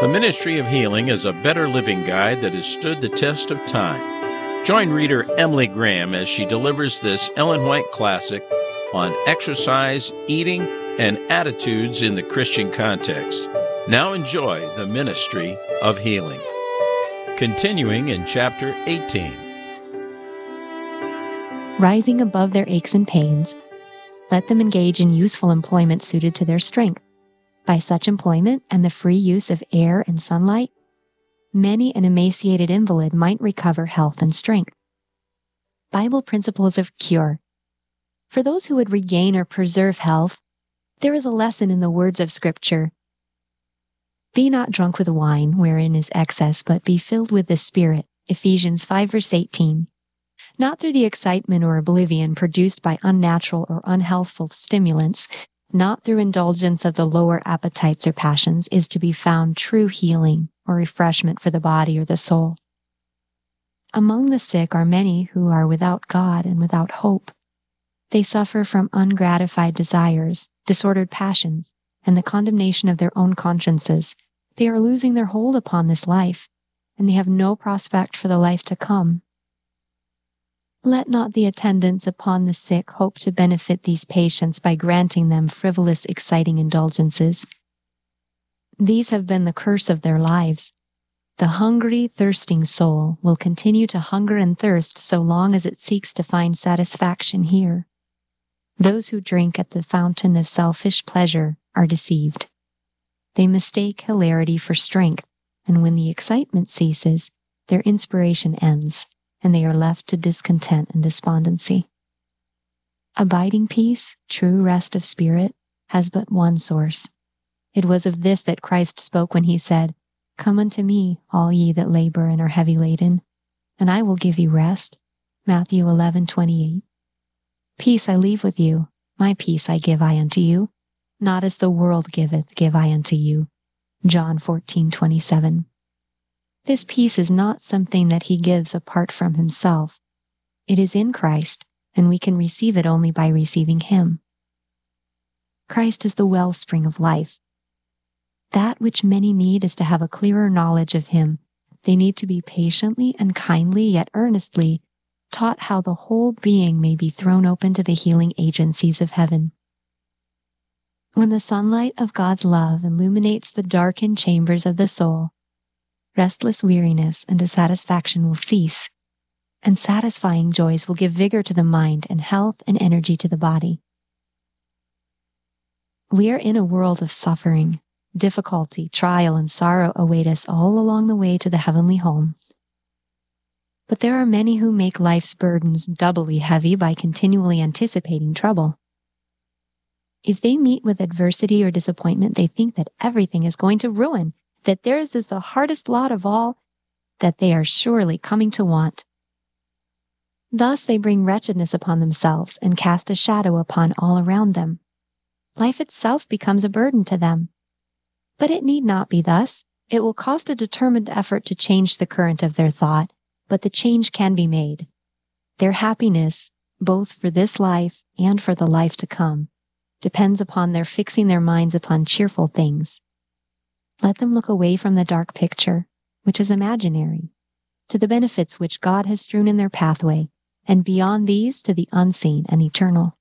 The Ministry of Healing is a better living guide that has stood the test of time. Join reader Emily Graham as she delivers this Ellen White classic on exercise, eating, and attitudes in the Christian context. Now enjoy the Ministry of Healing. Continuing in Chapter 18. Rising above their aches and pains, let them engage in useful employment suited to their strength. By such employment and the free use of air and sunlight, many an emaciated invalid might recover health and strength. Bible principles of cure. For those who would regain or preserve health, there is a lesson in the words of Scripture. Be not drunk with wine, wherein is excess, but be filled with the Spirit. Ephesians 5 verse 18. Not through the excitement or oblivion produced by unnatural or unhealthful stimulants, not through indulgence of the lower appetites or passions, is to be found true healing or refreshment for the body or the soul. Among the sick are many who are without God and without hope. They suffer from ungratified desires, disordered passions, and the condemnation of their own consciences. They are losing their hold upon this life, and they have no prospect for the life to come. Let not the attendants upon the sick hope to benefit these patients by granting them frivolous, exciting indulgences. These have been the curse of their lives. The hungry, thirsting soul will continue to hunger and thirst so long as it seeks to find satisfaction here. Those who drink at the fountain of selfish pleasure are deceived. They mistake hilarity for strength, and when the excitement ceases, their inspiration ends, and they are left to discontent and despondency. Abiding peace, true rest of spirit, has but one source. It was of this that Christ spoke when he said, "Come unto me, all ye that labor and are heavy laden, and I will give you rest." Matthew 11:28. Peace I leave with you, my peace I give I unto you, not as the world giveth, give I unto you. John 14:27. This peace is not something that he gives apart from himself. It is in Christ, and we can receive it only by receiving him. Christ is the wellspring of life. That which many need is to have a clearer knowledge of him. They need to be patiently and kindly, yet earnestly, taught how the whole being may be thrown open to the healing agencies of heaven. When the sunlight of God's love illuminates the darkened chambers of the soul, restless weariness and dissatisfaction will cease, and satisfying joys will give vigor to the mind and health and energy to the body. We are in a world of suffering. Difficulty, trial, and sorrow await us all along the way to the heavenly home. But there are many who make life's burdens doubly heavy by continually anticipating trouble. If they meet with adversity or disappointment, they think that everything is going to ruin, that theirs is the hardest lot of all, that they are surely coming to want. Thus they bring wretchedness upon themselves and cast a shadow upon all around them. Life itself becomes a burden to them. But it need not be thus. It will cost a determined effort to change the current of their thought, but the change can be made. Their happiness, both for this life and for the life to come, depends upon their fixing their minds upon cheerful things. Let them look away from the dark picture, which is imaginary, to the benefits which God has strewn in their pathway, and beyond these to the unseen and eternal.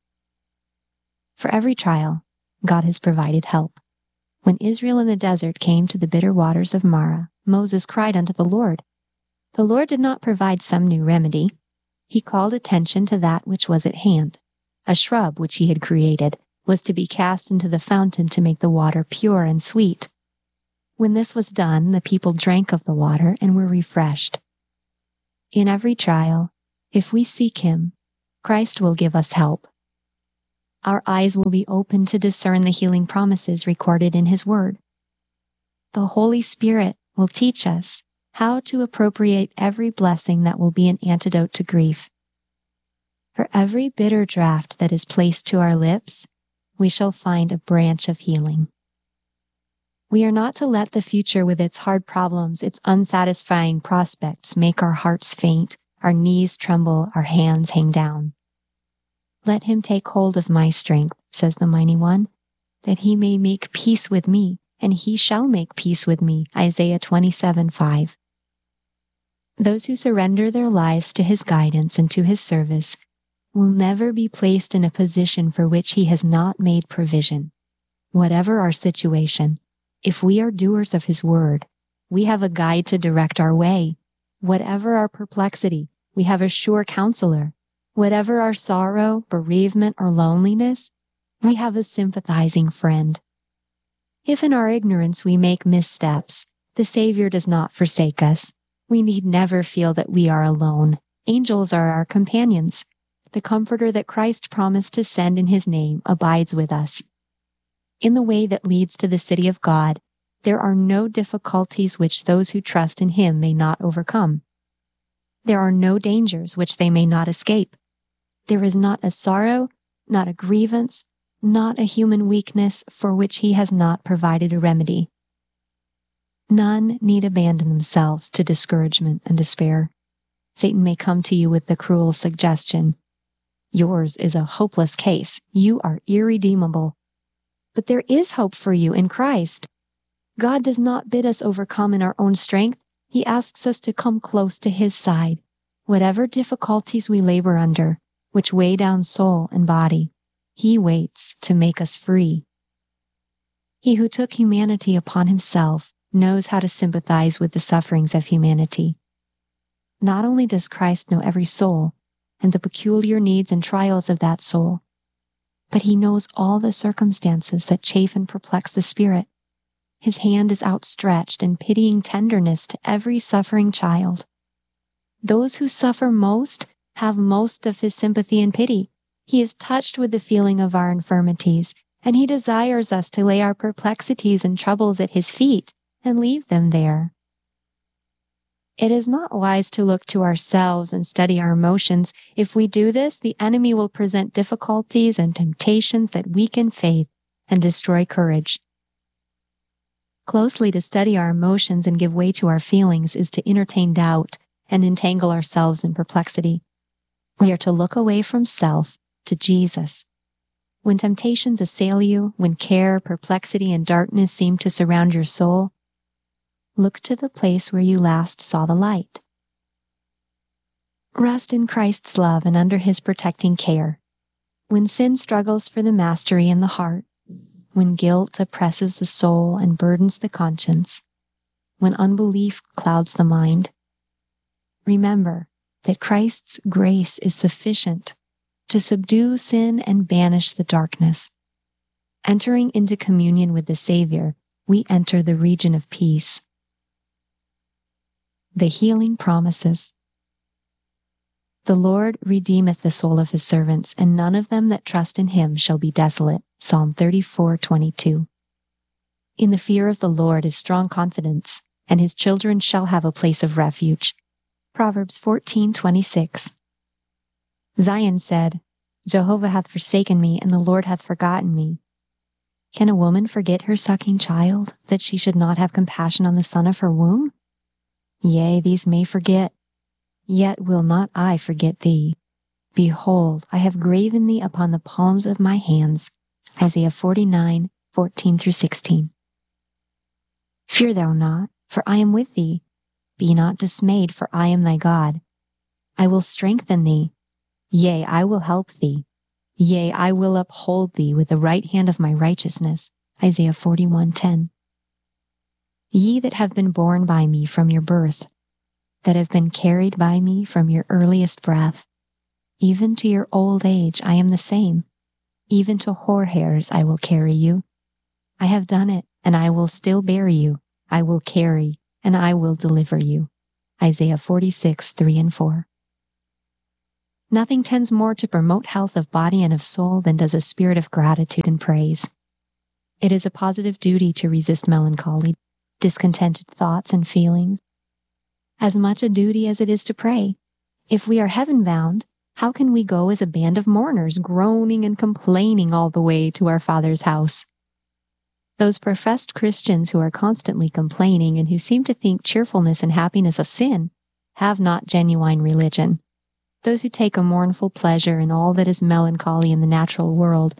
For every trial, God has provided help. When Israel in the desert came to the bitter waters of Marah, Moses cried unto the Lord. The Lord did not provide some new remedy. He called attention to that which was at hand. A shrub which he had created was to be cast into the fountain to make the water pure and sweet. When this was done, the people drank of the water and were refreshed. In every trial, if we seek him, Christ will give us help. Our eyes will be open to discern the healing promises recorded in his word. The Holy Spirit will teach us how to appropriate every blessing that will be an antidote to grief. For every bitter draught that is placed to our lips, we shall find a branch of healing. We are not to let the future with its hard problems, its unsatisfying prospects make our hearts faint, our knees tremble, our hands hang down. Let him take hold of my strength, says the Mighty One, that he may make peace with me, and he shall make peace with me. Isaiah 27:5. Those who surrender their lives to his guidance and to his service will never be placed in a position for which he has not made provision. Whatever our situation, if we are doers of his word, we have a guide to direct our way. Whatever our perplexity, we have a sure counselor. Whatever our sorrow, bereavement, or loneliness, we have a sympathizing friend. If in our ignorance we make missteps, the Savior does not forsake us. We need never feel that we are alone. Angels are our companions. The comforter that Christ promised to send in his name abides with us. In the way that leads to the city of God, there are no difficulties which those who trust in him may not overcome. There are no dangers which they may not escape. There is not a sorrow, not a grievance, not a human weakness for which he has not provided a remedy. None need abandon themselves to discouragement and despair. Satan may come to you with the cruel suggestion, yours is a hopeless case. You are irredeemable. But there is hope for you in Christ. God does not bid us overcome in our own strength. He asks us to come close to his side. Whatever difficulties we labor under, which weigh down soul and body, he waits to make us free. He who took humanity upon himself knows how to sympathize with the sufferings of humanity. Not only does Christ know every soul and the peculiar needs and trials of that soul, but he knows all the circumstances that chafe and perplex the spirit. His hand is outstretched in pitying tenderness to every suffering child. Those who suffer most have most of his sympathy and pity. He is touched with the feeling of our infirmities, and he desires us to lay our perplexities and troubles at his feet and leave them there. It is not wise to look to ourselves and study our emotions. If we do this, the enemy will present difficulties and temptations that weaken faith and destroy courage. Closely to study our emotions and give way to our feelings is to entertain doubt and entangle ourselves in perplexity. We are to look away from self to Jesus. When temptations assail you, when care, perplexity, and darkness seem to surround your soul, look to the place where you last saw the light. Rest in Christ's love and under his protecting care. When sin struggles for the mastery in the heart, when guilt oppresses the soul and burdens the conscience, when unbelief clouds the mind, remember that Christ's grace is sufficient to subdue sin and banish the darkness. Entering into communion with the Savior, we enter the region of peace. The healing promises. The Lord redeemeth the soul of his servants, and none of them that trust in him shall be desolate. Psalm 34:22. In the fear of the Lord is strong confidence, and his children shall have a place of refuge. Proverbs 14:26. Zion said, Jehovah hath forsaken me, and the Lord hath forgotten me. Can a woman forget her sucking child, that she should not have compassion on the son of her womb? Yea, these may forget, yet will not I forget thee. Behold, I have graven thee upon the palms of my hands. Isaiah 49:14-16. Fear thou not, for I am with thee. Be not dismayed, for I am thy God. I will strengthen thee. Yea, I will help thee. Yea, I will uphold thee with the right hand of my righteousness. Isaiah 41:10. Ye that have been born by me from your birth, that have been carried by me from your earliest breath, even to your old age I am the same. Even to hoar hairs I will carry you. I have done it, and I will still bear you. I will carry, and I will deliver you. Isaiah 46:3-4. Nothing tends more to promote health of body and of soul than does a spirit of gratitude and praise. It is a positive duty to resist melancholy, discontented thoughts and feelings, as much a duty as it is to pray. If we are heaven-bound, how can we go as a band of mourners, groaning and complaining all the way to our Father's house? Those professed Christians who are constantly complaining and who seem to think cheerfulness and happiness a sin have not genuine religion. Those who take a mournful pleasure in all that is melancholy in the natural world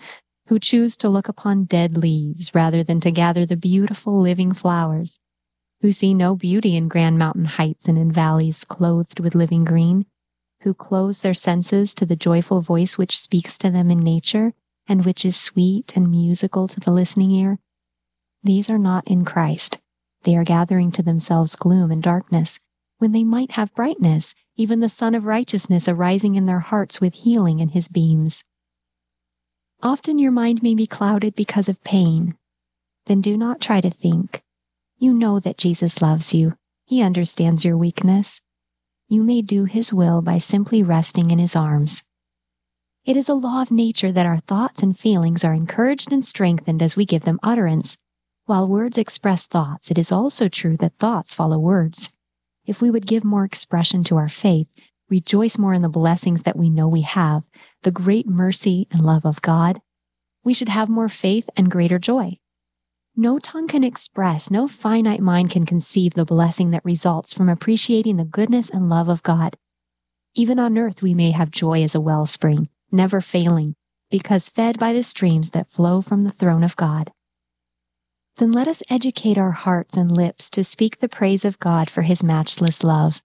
who choose to look upon dead leaves rather than to gather the beautiful living flowers, who see no beauty in grand mountain heights and in valleys clothed with living green, who close their senses to the joyful voice which speaks to them in nature and which is sweet and musical to the listening ear. These are not in Christ. They are gathering to themselves gloom and darkness, when they might have brightness, even the Sun of Righteousness arising in their hearts with healing in his beams. Often your mind may be clouded because of pain. Then do not try to think. You know that Jesus loves you. He understands your weakness. You may do his will by simply resting in his arms. It is a law of nature that our thoughts and feelings are encouraged and strengthened as we give them utterance. While words express thoughts, it is also true that thoughts follow words. If we would give more expression to our faith, rejoice more in the blessings that we know we have, the great mercy and love of God, we should have more faith and greater joy. No tongue can express, no finite mind can conceive the blessing that results from appreciating the goodness and love of God. Even on earth we may have joy as a wellspring, never failing, because fed by the streams that flow from the throne of God. Then let us educate our hearts and lips to speak the praise of God for his matchless love.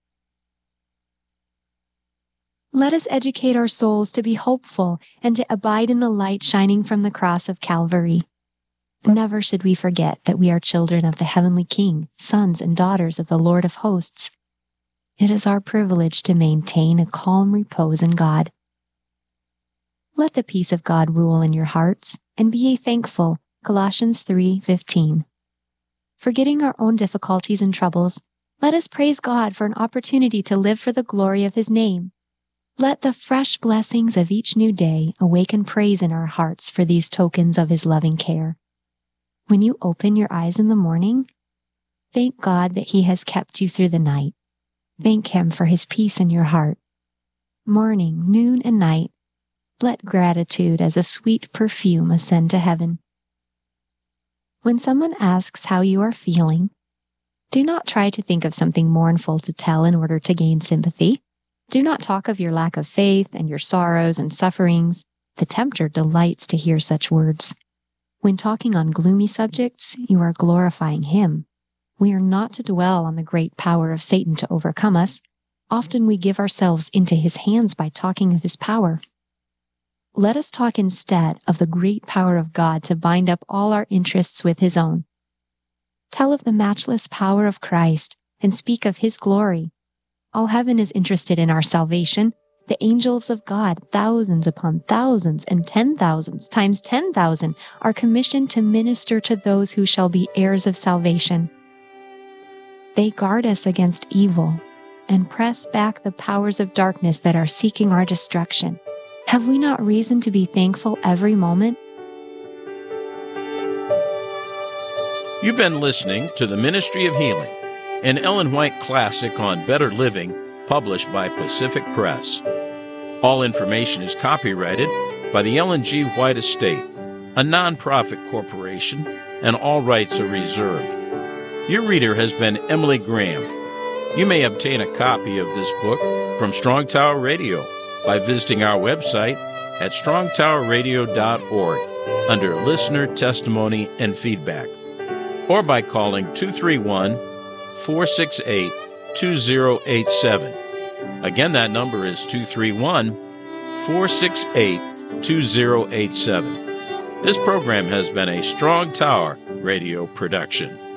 Let us educate our souls to be hopeful and to abide in the light shining from the cross of Calvary. Never should we forget that we are children of the heavenly King, sons and daughters of the Lord of hosts. It is our privilege to maintain a calm repose in God. Let the peace of God rule in your hearts, and be ye thankful. Colossians 3:15. Forgetting our own difficulties and troubles, let us praise God for an opportunity to live for the glory of his name. Let the fresh blessings of each new day awaken praise in our hearts for these tokens of his loving care. When you open your eyes in the morning, thank God that he has kept you through the night. Thank him for his peace in your heart. Morning, noon, and night, let gratitude as a sweet perfume ascend to heaven. When someone asks how you are feeling, do not try to think of something mournful to tell in order to gain sympathy. Do not talk of your lack of faith and your sorrows and sufferings. The tempter delights to hear such words. When talking on gloomy subjects, you are glorifying him. We are not to dwell on the great power of Satan to overcome us. Often we give ourselves into his hands by talking of his power. Let us talk instead of the great power of God to bind up all our interests with his own. Tell of the matchless power of Christ and speak of his glory. All heaven is interested in our salvation. The angels of God, thousands upon thousands and 10,000s times 10,000, are commissioned to minister to those who shall be heirs of salvation. They guard us against evil and press back the powers of darkness that are seeking our destruction. Have we not reason to be thankful every moment? You've been listening to The Ministry of Healing, an Ellen White classic on better living, published by Pacific Press. All information is copyrighted by the Ellen G. White Estate, a nonprofit corporation, and all rights are reserved. Your reader has been Emily Graham. You may obtain a copy of this book from Strong Tower Radio by visiting our website at strongtowerradio.org under Listener Testimony and Feedback, or by calling 231-468-2087. Again, that number is 231-468-2087. This program has been a Strong Tower Radio production.